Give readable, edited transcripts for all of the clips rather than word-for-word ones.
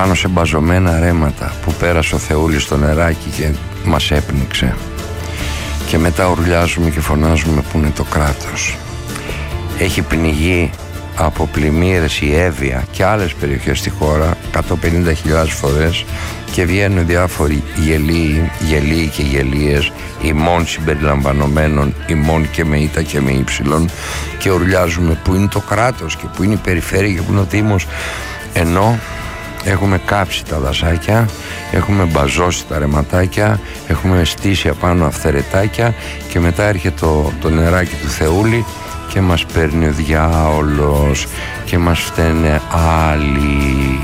πάνω σε μπαζωμένα ρέματα που πέρασε ο Θεούλης στο νεράκι και μας έπνιξε. Και μετά ουρλιάζουμε και φωνάζουμε που είναι το κράτος. Έχει πνιγεί από πλημμύρες η Εύβοια και άλλες περιοχές στη χώρα 150.000 φορές και βγαίνουν διάφοροι γελοί και γελίες, ημών συμπεριλαμβανομένων, ημών και με ήττα και με ύψιλον, και ουρλιάζουμε που είναι το κράτος και που είναι η περιφέρεια και που είναι ο Δήμος, ενώ έχουμε κάψει τα δασάκια, έχουμε μπαζώσει τα ρεματάκια, έχουμε στήσει απάνω αυθαιρετάκια και μετά έρχεται το νεράκι του Θεούλη και μας παίρνει ο διάολος και μας φταίνε άλλοι.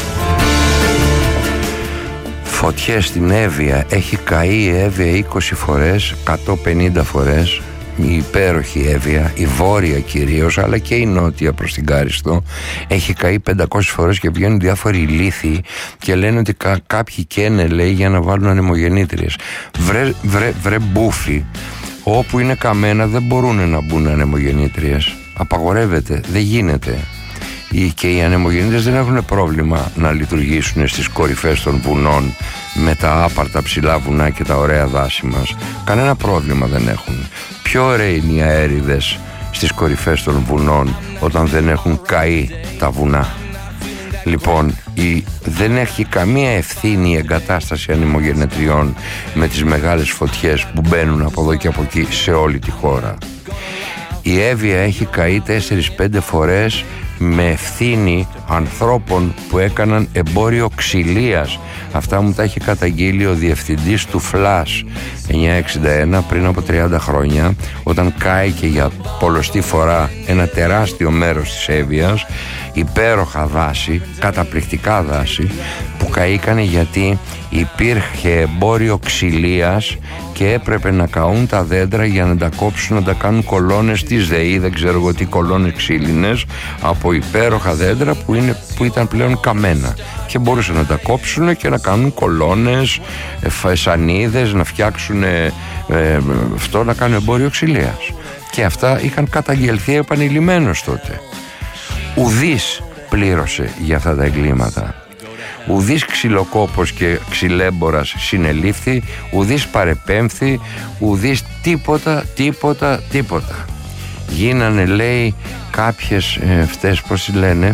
Φωτιές στην Εύβοια, έχει καεί η Εύβοια 20 φορές, 150 φορές, η υπέροχη Εύβοια, η βόρεια κυρίως, αλλά και η νότια προς την Κάριστο, έχει καεί 500 φορές και βγαίνουν διάφοροι ηλίθιοι και λένε ότι κάποιοι καίνε, λέει, για να βάλουν ανεμογεννήτριες. Βρε μπούφι, όπου είναι καμένα δεν μπορούν να μπουν ανεμογεννήτριες, απαγορεύεται, δεν γίνεται. Και οι ανεμογεννήτριες δεν έχουν πρόβλημα να λειτουργήσουν στις κορυφές των βουνών με τα άπαρτα ψηλά βουνά και τα ωραία δάση μας. Κανένα πρόβλημα δεν έχουν. Πιο ωραίοι είναι οι αέριδες στις κορυφές των βουνών όταν δεν έχουν καεί τα βουνά. Λοιπόν, δεν έχει καμία ευθύνη η εγκατάσταση ανεμογεννητριών με τις μεγάλες φωτιές που μπαίνουν από εδώ και από εκεί σε όλη τη χώρα. Η Εύβοια έχει καεί 4-5 φορές με ευθύνη ανθρώπων που έκαναν εμπόριο ξυλίας. Αυτά μου τα έχει καταγγείλει ο διευθυντής του ΦΛΑΣ 961 πριν από 30 χρόνια, όταν κάηκε για πολλοστή φορά ένα τεράστιο μέρος της Εύβοιας, υπέροχα δάση, καταπληκτικά δάση, που καήκανε γιατί υπήρχε εμπόριο ξυλίας και έπρεπε να καούν τα δέντρα για να τα κόψουν, να τα κάνουν κολόνες της ΔΕΗ, δεν ξέρω εγώ τι κολόνες ξύλινες, από υπέροχα δέντρα που ήταν πλέον καμένα και μπορούσαν να τα κόψουν και να κάνουν κολόνες, φασανίδες, να φτιάξουν αυτό, να κάνουν εμπόριο ξυλίας. Και αυτά είχαν καταγγελθεί επανειλημμένως τότε. Ουδής πλήρωσε για αυτά τα εγκλήματα. Ουδής ξυλοκόπος και ξυλέμπορας συνελήφθη, ουδής παρεπέμφθη, ουδής τίποτα. Γίνανε, λέει, κάποιες αυτές, πώς τις λένε,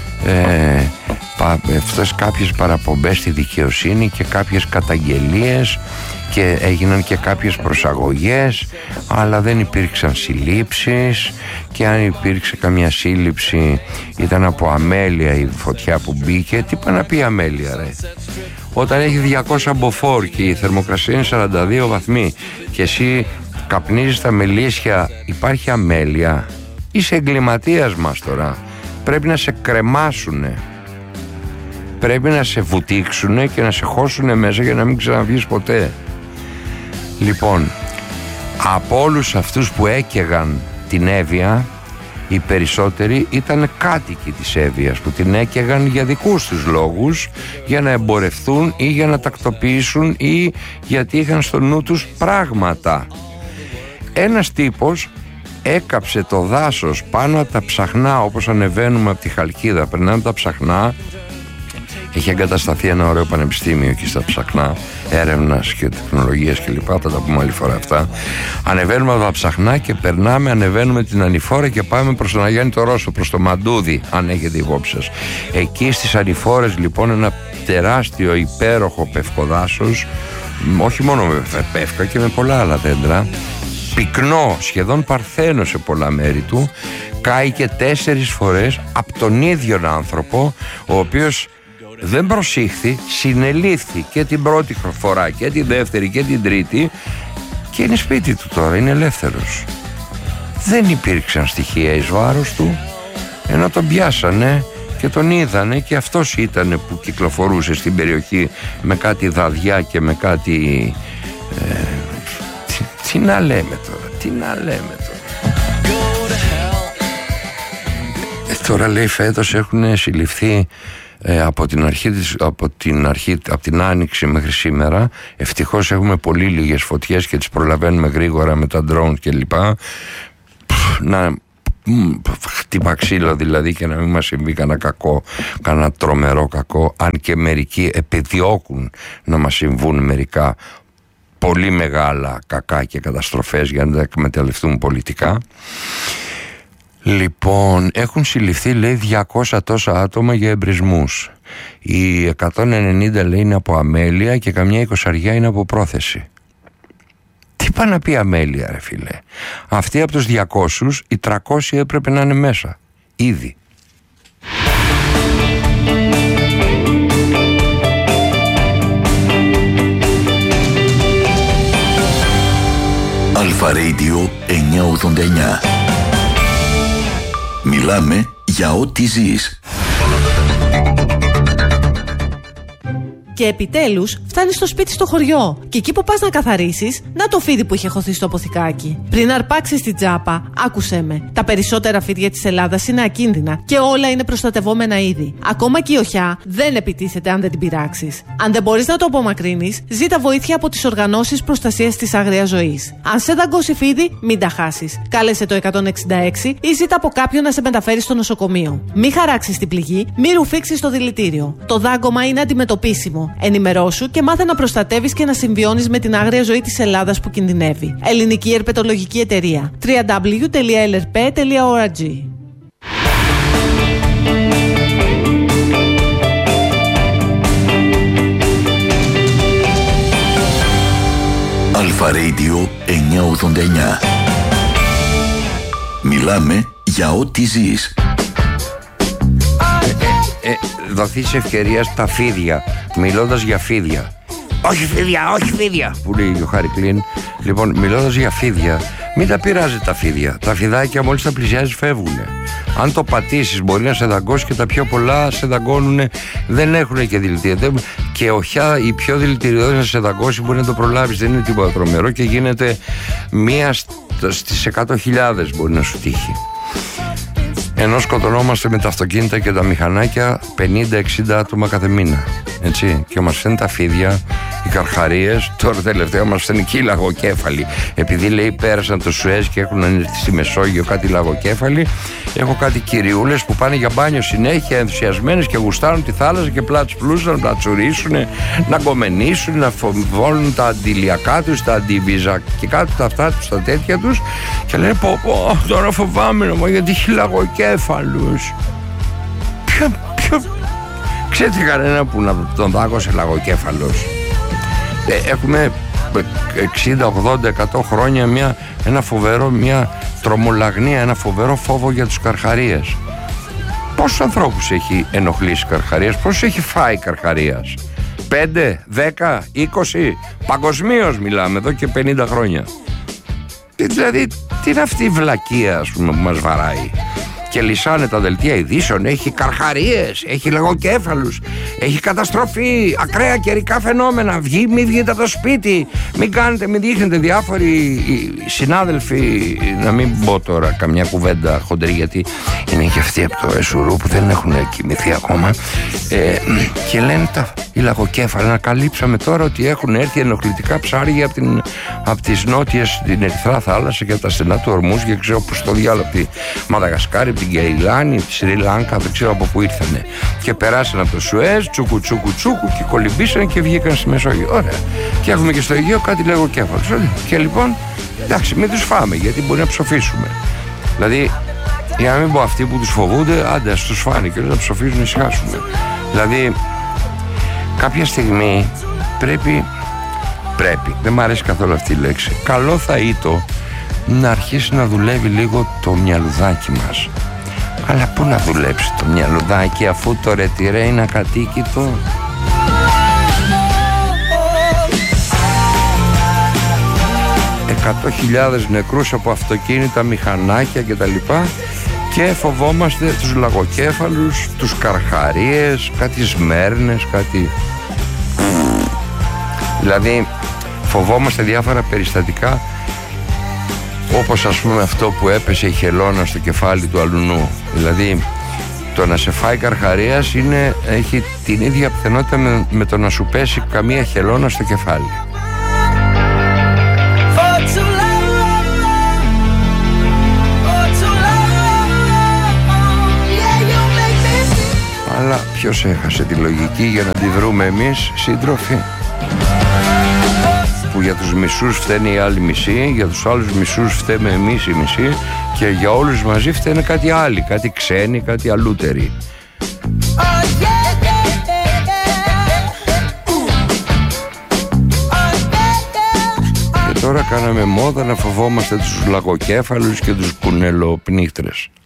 αυτές κάποιες παραπομπές στη δικαιοσύνη και κάποιες καταγγελίες και έγιναν και κάποιες προσαγωγές, αλλά δεν υπήρξαν συλλήψεις, και αν υπήρξε καμιά σύλληψη ήταν από αμέλεια η φωτιά που μπήκε. Τι πάει να πει αμέλεια, ρε? Όταν έχει 200 μποφόρ και η θερμοκρασία είναι 42 βαθμοί και εσύ καπνίζεις τα μελίσια, υπάρχει αμέλεια? Είσαι εγκληματίας μας τώρα. Πρέπει να σε κρεμάσουνε, πρέπει να σε βουτήξουνε και να σε χώσουνε μέσα για να μην ξαναβγείς ποτέ. Λοιπόν, από όλους αυτούς που έκαιγαν την Εύβοια, οι περισσότεροι ήταν κάτοικοι της Εύβοιας που την έκαιγαν για δικούς τους λόγους, για να εμπορευτούν ή για να τακτοποιήσουν ή γιατί είχαν στο νου τους πράγματα. Ένας τύπος έκαψε το δάσος πάνω από τα ψαχνά, όπως ανεβαίνουμε από τη Χαλκίδα, περνάμε τα ψαχνά. Έχει εγκατασταθεί ένα ωραίο πανεπιστήμιο εκεί στα ψαχνά, έρευνας και τεχνολογίας κλπ. Θα τα πούμε άλλη φορά αυτά. Ανεβαίνουμε από τα ψαχνά και ανεβαίνουμε την Ανηφόρα και πάμε προς τον Αγιάννη το Ρώσο, προς το Μαντούδι, αν έχετε υπόψη σας. Εκεί στις Ανηφόρες, λοιπόν, ένα τεράστιο υπέροχο πευκοδάσος, όχι μόνο με πεύκα και με πολλά άλλα δέντρα, πυκνό, σχεδόν παρθένο σε πολλά μέρη του, κάηκε 4 φορές από τον ίδιο άνθρωπο, ο οποίος δεν προσήχθη, συνελήφθη και την πρώτη φορά και τη δεύτερη και την τρίτη και είναι σπίτι του τώρα, είναι ελεύθερος. Δεν υπήρξαν στοιχεία εις βάρος του, ενώ τον πιάσανε και τον είδανε και αυτός ήταν που κυκλοφορούσε στην περιοχή με κάτι δαδιά και με κάτι... τι να λέμε τώρα. Τώρα λέει φέτος έχουν συλληφθεί από την Άνοιξη μέχρι σήμερα. Ευτυχώς έχουμε πολύ λίγες φωτιές και τις προλαβαίνουμε γρήγορα με τα drones κλπ. χτύπα ξύλο δηλαδή, και να μην μας συμβεί κανένα κακό, κανένα τρομερό κακό, αν και μερικοί επιδιώκουν να μας συμβούν μερικά πολύ μεγάλα κακά και καταστροφές για να τα εκμεταλλευτούν πολιτικά. Λοιπόν, έχουν συλληφθεί, λέει, 200 τόσα άτομα για εμπρισμούς. Οι 190, λέει, είναι από αμέλεια και καμιά 20 είναι από πρόθεση. Τι πάει να πει αμέλεια, ρε φίλε? Αυτοί από τους 200, οι 300 έπρεπε να είναι μέσα ήδη. Αλφα Radio 989. Μιλάμε για ό,τι ζεις. Και επιτέλους φτάνεις στο σπίτι στο χωριό. Και εκεί που πας να καθαρίσεις, να το φίδι που είχε χωθεί στο αποθηκάκι. Πριν αρπάξεις την τσάπα, άκουσέ με. Τα περισσότερα φίδια της Ελλάδας είναι ακίνδυνα και όλα είναι προστατευόμενα είδη. Ακόμα και η οχιά δεν επιτίθεται αν δεν την πειράξεις. Αν δεν μπορείς να το απομακρύνεις, ζήτα βοήθεια από τις οργανώσεις προστασίας της άγριας ζωής. Αν σε δαγκώσει φίδι, μην τα χάσεις. Κάλεσε το 166 ή ζήτα από κάποιον να σε μεταφέρει στο νοσοκομείο. Μην χαράξεις την πληγή, μην ρουφήξεις το δηλητήριο. Το δάγκωμα είναι αντιμετωπίσιμο. Ενημερώσου και μάθε να προστατεύεις και να συμβιώνεις με την άγρια ζωή της Ελλάδας που κινδυνεύει. Ελληνική Ερπετολογική Εταιρεία. www.lrp.org. Αλφα Radio 989. Μιλάμε για ό,τι ζεις. Δοθείς ευκαιρία στα φίδια, μιλώντας για φίδια. Όχι φίδια, όχι φίδια, που λέει ο Χάρη Κλίν. Λοιπόν, μιλώντας για φίδια, μην τα πειράζει τα φίδια. Τα φιδάκια μόλις τα πλησιάζεις φεύγουνε. Αν το πατήσεις μπορεί να σε δαγκώσει, και τα πιο πολλά σε δαγκώνουνε, δεν έχουν και δηλητήρια. Και οχιά, η πιο δηλητηριώδη να σε δαγκώσει μπορεί να το προλάβεις, δεν είναι τίποτα τρομερό και γίνεται 1 στις 100.000 μπορεί να σου τύχει. Ενώ σκοτωνόμαστε με τα αυτοκίνητα και τα μηχανάκια 50-60 άτομα κάθε μήνα. Έτσι. Και μας φταίνουν τα φίδια, οι καρχαρίες. Τώρα τελευταία μας φταίνουν και οι λαγοκέφαλοι. Επειδή, λέει, πέρασαν το Σουέζ και έχουν έρθει στη Μεσόγειο κάτι λαγοκέφαλοι, έχω κάτι κυριούλες που πάνε για μπάνιο συνέχεια, ενθουσιασμένες και γουστάρουν τη θάλασσα και πλάτς πλούσαν να τσουρίσουν, να γκομενήσουν, να φοβώνουν τα αντιλιακά τους, τα αντιβίζα και κάτω τα αυτά τους, τα τέτοια τους, και λένε πω τώρα φοβάμαι να μου, γιατί έχει λαγοκέφαλους. Ξέρετε κανένα που να τον δάγκωσε λαγοκέφαλος? Έχουμε 60, 80, 100 χρόνια μια τρομολαγνία, ένα φοβερό φόβο για τους καρχαρίες. Πόσους ανθρώπους έχει ενοχλήσει καρχαρίας, πόσους έχει φάει καρχαρίας? 5, 10, 20? Παγκοσμίως μιλάμε, εδώ και 50 χρόνια. Δηλαδή, τι είναι αυτή η βλακεία, ας πούμε, που μας βαράει? Και λυσάνε τα δελτία ειδήσεων, έχει καρχαρίες, έχει λαγοκέφαλους, έχει καταστροφή, ακραία καιρικά φαινόμενα, μην βγείτε από το σπίτι, μην δείχνετε διάφοροι συνάδελφοι, να μην πω τώρα καμιά κουβέντα χοντρή, γιατί είναι και αυτοί από το Εσουρού που δεν έχουν κοιμηθεί ακόμα, και λένε οι λαγοκέφαλοι, ανακαλύψαμε τώρα ότι έχουν έρθει ενοχλητικά ψάρια από τις νότιες, την Ερυθρά θάλασσα και τα στενά του Ορμούς, και ξέρω πως το διάλογο, από τη Μαδαγασκάρη, από την Κεϊλάνη, από τη Σρι Λάνκα, δεν ξέρω από πού ήρθανε, και περάσαν από το Σουέζ, τσούκου και κολυμπήσαν και βγήκαν στη Μεσόγειο. Ωραία. Και έχουμε και στο Αιγαίο κάτι λαγοκέφαλους. Και λοιπόν, εντάξει, μην τους φάμε, γιατί μπορεί να ψοφήσουμε. Δηλαδή, για να μην πω αυτοί που τους φοβούνται, άντε ας τους φάνε και να ψοφίζουν, να ησυχάσουμε. Δηλαδή, κάποια στιγμή πρέπει, δεν μου αρέσει καθόλου αυτή η λέξη, καλό θα ήταν να αρχίσει να δουλεύει λίγο το μυαλουδάκι μας. Αλλά πού να δουλέψει το μυαλουδάκι, αφού το ρετυρέ είναι ακατοίκητο? «100.000 νεκρούς από αυτοκίνητα, μηχανάκια κτλ. Και φοβόμαστε τους λαγοκέφαλους, τους καρχαρίες, κάτι σμέρνες, κάτι... Δηλαδή φοβόμαστε διάφορα περιστατικά, όπως ας πούμε αυτό που έπεσε η χελώνα στο κεφάλι του αλουνού. Δηλαδή το να σε φάει καρχαρίας έχει την ίδια πιθανότητα με το να σου πέσει καμία χελώνα στο κεφάλι. Ποιος έχασε τη λογική για να τη βρούμε εμείς, σύντροφοι? Που για τους μισούς φταίνε οι άλλοι μισοί, για τους άλλους μισούς φταίμε εμείς οι μισοί, και για όλους μαζί φταίνε κάτι άλλοι, κάτι ξένοι, κάτι αλλούτεροι. Και τώρα κάναμε μόδα να φοβόμαστε τους λαγοκέφαλους και τους κουνελοπνίχτρες.